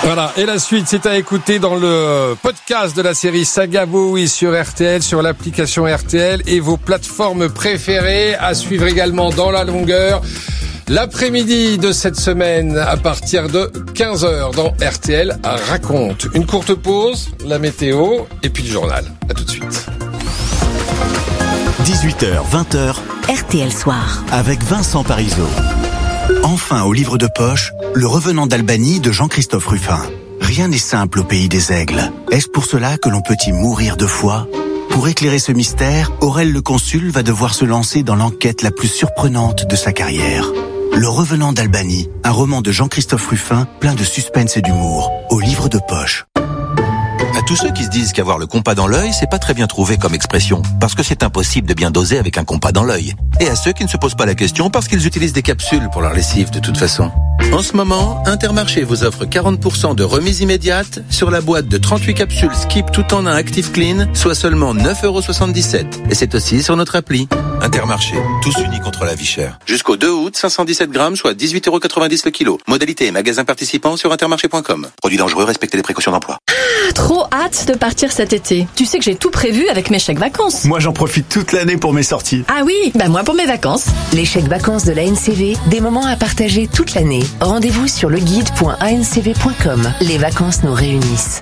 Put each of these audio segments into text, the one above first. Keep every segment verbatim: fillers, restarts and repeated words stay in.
Voilà, et la suite, c'est à écouter dans le podcast de la série Saga Bowie sur R T L, sur l'application R T L et vos plateformes préférées. À suivre également dans la longueur, l'après-midi de cette semaine à partir de quinze heures dans R T L Raconte. Une courte pause, la météo et puis le journal. À tout de suite. dix-huit heures, vingt heures, R T L Soir. Avec Vincent Parisot. Enfin au livre de poche, Le Revenant d'Albanie de Jean-Christophe Ruffin. Rien n'est simple au pays des aigles. Est-ce pour cela que l'on peut y mourir de foi ? Pour éclairer ce mystère, Aurel le Consul va devoir se lancer dans l'enquête la plus surprenante de sa carrière. Le Revenant d'Albanie, un roman de Jean-Christophe Ruffin plein de suspense et d'humour, au livre de poche. À tous ceux qui se disent qu'avoir le compas dans l'œil, c'est pas très bien trouvé comme expression, parce que c'est impossible de bien doser avec un compas dans l'œil. Et à ceux qui ne se posent pas la question parce qu'ils utilisent des capsules pour leur lessive de toute façon. En ce moment, Intermarché vous offre quarante pour cent de remise immédiate sur la boîte de trente-huit capsules Skip tout en un Active Clean, soit seulement neuf euros soixante-dix-sept. Et c'est aussi sur notre appli. Intermarché, tous unis contre la vie chère. Jusqu'au deux août, cinq cent dix-sept grammes, soit dix-huit euros quatre-vingt-dix le kilo. Modalité et magasin participant sur intermarché point com. Produit dangereux, respectez les précautions d'emploi. Ah, trop hâte de partir cet été. Tu sais que j'ai tout prévu avec mes chèques vacances. Moi, j'en profite toute l'année pour mes sorties. Ah oui, bah moi pour mes vacances. Les chèques vacances de l'A N C V, des moments à partager toute l'année. Rendez-vous sur le guide point a n c v point com. Les vacances nous réunissent.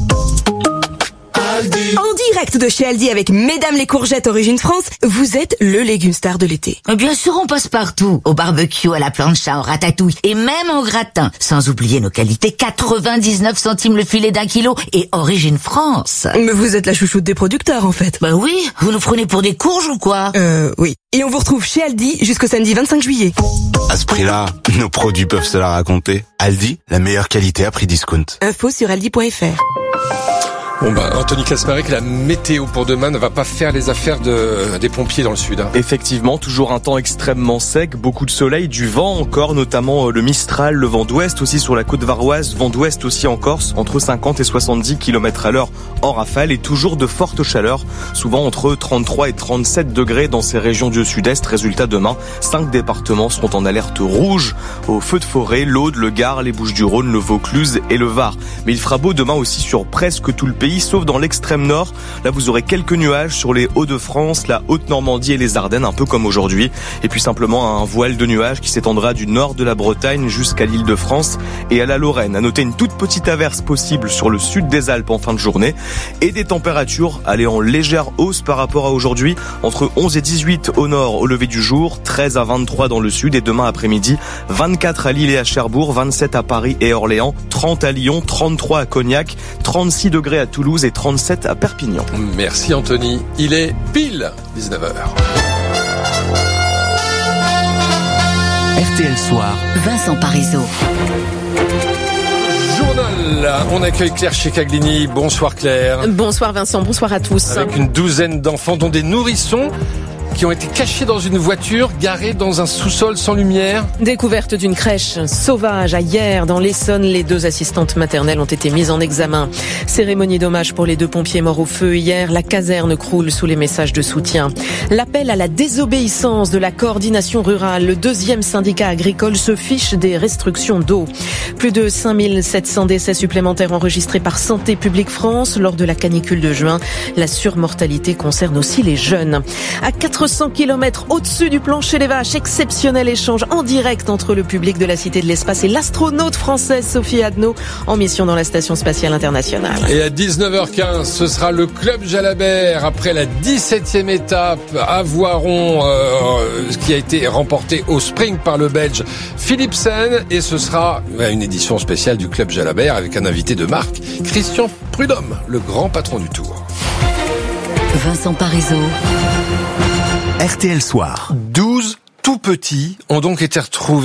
En direct de chez Aldi avec Mesdames les courgettes Origine France, vous êtes le légume star de l'été. Bien sûr, on passe partout. Au barbecue, à la plancha, au ratatouille et même au gratin. Sans oublier nos qualités, quatre-vingt-dix-neuf centimes le filet d'un kilo et Origine France. Mais vous êtes la chouchoute des producteurs en fait. Bah oui, vous nous prenez pour des courges ou quoi ? Euh, oui. Et on vous retrouve chez Aldi jusqu'au samedi vingt-cinq juillet. À ce prix-là, nos produits peuvent se la raconter. Aldi, la meilleure qualité à prix discount. Info sur aldi point f r. Bon bah Anthony Kasparek, la météo pour demain ne va pas faire les affaires de, des pompiers dans le sud. Hein. Effectivement, toujours un temps extrêmement sec, beaucoup de soleil, du vent encore, notamment le Mistral, le vent d'ouest aussi sur la côte varoise, vent d'ouest aussi en Corse, entre cinquante et soixante-dix kilomètres à l'heure en rafale et toujours de fortes chaleurs, souvent entre trente-trois et trente-sept degrés dans ces régions du sud-est. Résultat demain, cinq départements seront en alerte rouge au feu de forêt, l'Aude, le Gard, les Bouches-du-Rhône, le Vaucluse et le Var. Mais il fera beau demain aussi sur presque tout le pays, sauf dans l'extrême nord. Là, vous aurez quelques nuages sur les Hauts-de-France, la Haute-Normandie et les Ardennes, un peu comme aujourd'hui. Et puis simplement un voile de nuages qui s'étendra du nord de la Bretagne jusqu'à l'Île-de-France et à la Lorraine. À noter une toute petite averse possible sur le sud des Alpes en fin de journée. Et des températures aller en légère hausse par rapport à aujourd'hui. Entre onze et dix-huit au nord au lever du jour, treize à vingt-trois dans le sud. Et demain après-midi, vingt-quatre à Lille et à Cherbourg, vingt-sept à Paris et Orléans, trente à Lyon, trente-trois à Cognac, trente-six degrés à Toulouse et trente-sept à Perpignan. Merci Anthony. Il est pile dix-neuf heures. R T L Soir. Vincent Parisot. Journal. On accueille Claire Ceccagini. Bonsoir Claire. Bonsoir Vincent, bonsoir à tous. Avec une douzaine d'enfants, dont des nourrissons, qui ont été cachés dans une voiture garée dans un sous-sol sans lumière. Découverte d'une crèche sauvage à Hyères dans l'Essonne. Les deux assistantes maternelles ont été mises en examen. Cérémonie d'hommage pour les deux pompiers morts au feu hier. La caserne croule sous les messages de soutien. L'appel à la désobéissance de la coordination rurale. Le deuxième syndicat agricole se fiche des restrictions d'eau. Plus de cinq mille sept cents décès supplémentaires enregistrés par Santé publique France lors de la canicule de juin. La surmortalité concerne aussi les jeunes. À quatre cents kilomètres au-dessus du plancher des vaches, exceptionnel échange en direct entre le public de la Cité de l'Espace et l'astronaute française Sophie Adno en mission dans la Station Spatiale Internationale. Et à dix-neuf heures quinze, ce sera le Club Jalabert après la dix-septième étape à Voiron, euh, qui a été remportée au sprint par le Belge Philipsen. Et ce sera une édition spéciale du Club Jalabert avec un invité de marque, Christian Prudhomme, le grand patron du Tour. Vincent Parisot. R T L Soir. douze tout petits ont donc été retrouvés